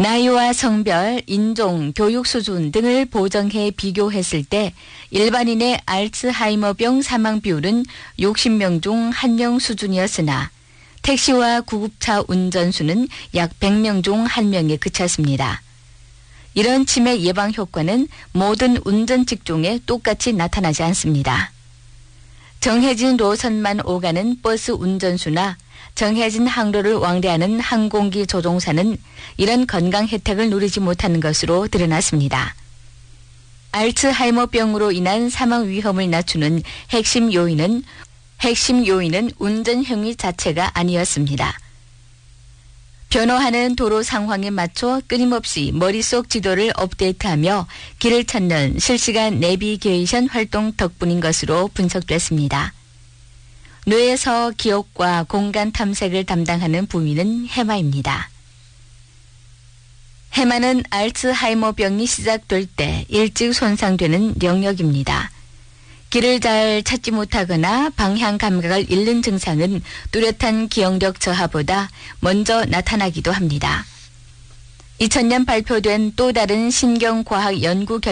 나이와 성별, 인종, 교육 수준 등을 보정해 비교했을 때 일반인의 알츠하이머병 사망 비율은 60명 중 1명 수준이었으나 택시와 구급차 운전수는 약 100명 중 1명에 그쳤습니다. 이런 치매 예방 효과는 모든 운전 직종에 똑같이 나타나지 않습니다. 정해진 노선만 오가는 버스 운전수나 정해진 항로를 왕래하는 항공기 조종사는 이런 건강 혜택을 누리지 못하는 것으로 드러났습니다. 알츠하이머병으로 인한 사망 위험을 낮추는 핵심 요인은 운전 행위 자체가 아니었습니다. 변화하는 도로 상황에 맞춰 끊임없이 머릿속 지도를 업데이트하며 길을 찾는 실시간 내비게이션 활동 덕분인 것으로 분석됐습니다. 뇌에서 기억과 공간 탐색을 담당하는 부위는 해마입니다. 해마는 알츠하이머병이 시작될 때 일찍 손상되는 영역입니다. 길을 잘 찾지 못하거나 방향 감각을 잃는 증상은 뚜렷한 기억력 저하보다 먼저 나타나기도 합니다. 2000년 발표된 또 다른 신경과학 연구